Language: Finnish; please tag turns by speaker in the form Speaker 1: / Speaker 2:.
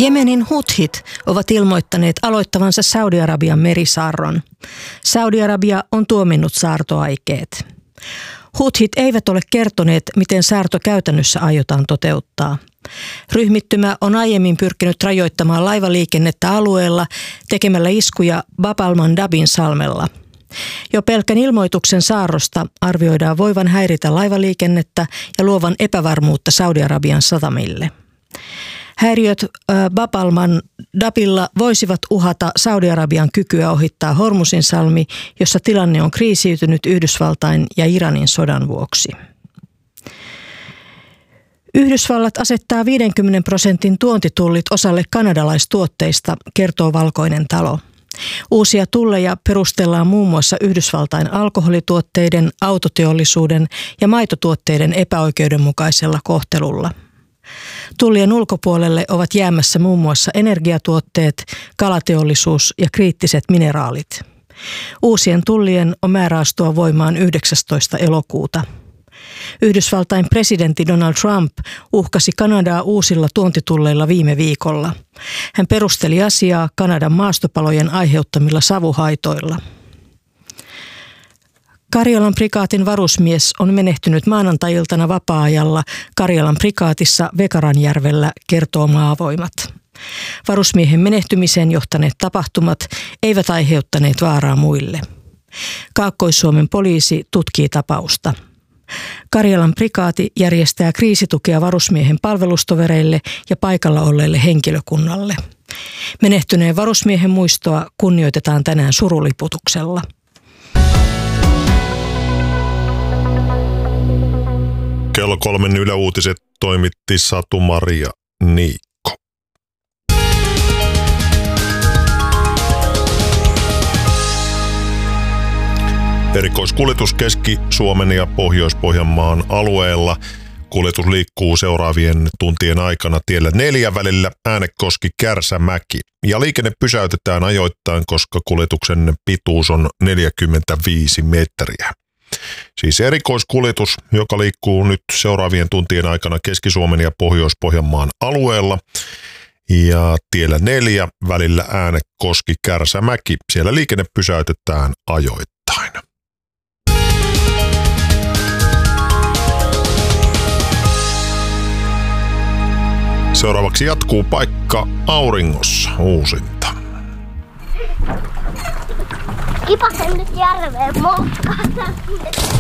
Speaker 1: Jemenin Huthit ovat ilmoittaneet aloittavansa Saudi-Arabian merisaarron. Saudi-Arabia on tuominnut saartoaikeet. Huthit eivät ole kertoneet, miten saarto käytännössä aiotaan toteuttaa. Ryhmittymä on aiemmin pyrkinyt rajoittamaan laivaliikennettä alueella tekemällä iskuja Bab al-Mandabin salmella. Jo pelkän ilmoituksen saarrosta arvioidaan voivan häiritä laivaliikennettä ja luovan epävarmuutta Saudi-Arabian satamille. Häiriöt Bab al-Mandabilla voisivat uhata Saudi-Arabian kykyä ohittaa Hormuzin salmi, jossa tilanne on kriisiytynyt Yhdysvaltain ja Iranin sodan vuoksi. Yhdysvallat asettaa 50% tuontitullit osalle kanadalaistuotteista, kertoo Valkoinen talo. Uusia tulleja perustellaan muun muassa Yhdysvaltain alkoholituotteiden, autoteollisuuden ja maitotuotteiden epäoikeudenmukaisella kohtelulla. Tullien ulkopuolelle ovat jäämässä muun muassa energiatuotteet, kalateollisuus ja kriittiset mineraalit. Uusien tullien on määrä astua voimaan 19. elokuuta. Yhdysvaltain presidentti Donald Trump uhkasi Kanadaa uusilla tuontitulleilla viime viikolla. Hän perusteli asiaa Kanadan maastopalojen aiheuttamilla savuhaitoilla. Karjalan prikaatin varusmies on menehtynyt maanantai-iltana vapaa-ajalla Karjalan prikaatissa Vekaranjärvellä, kertoo Maavoimat. Varusmiehen menehtymiseen johtaneet tapahtumat eivät aiheuttaneet vaaraa muille. Kaakkois-Suomen poliisi tutkii tapausta. Karjalan prikaati järjestää kriisitukea varusmiehen palvelustovereille ja paikalla olleille henkilökunnalle. Menehtyneen varusmiehen muistoa kunnioitetaan tänään suruliputuksella.
Speaker 2: Kello 3 Yle Uutiset toimitti Satu-Maria Niikko. Erikoiskuljetus Keski-Suomen ja Pohjois-Pohjanmaan alueella. Kuljetus liikkuu seuraavien tuntien aikana tiellä 4 välillä Äänekoski-Kärsämäki. Ja liikenne pysäytetään ajoittain, koska kuljetuksen pituus on 45 metriä. Siis erikoiskuljetus, joka liikkuu nyt seuraavien tuntien aikana Keski-Suomen ja Pohjois-Pohjanmaan alueella. Ja tiellä 4 välillä Äänekoski-Kärsämäki. Siellä liikenne pysäytetään ajoittain. Seuraavaksi jatkuu Paikka auringossa uusinta.
Speaker 3: Kipasen nyt järveen, molskahtaa sinne.